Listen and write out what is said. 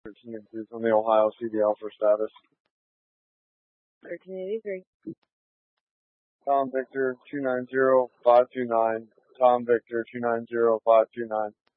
13 on the Ohio CDL for status. 1383. Tom Victor 290529. Tom Victor 290529.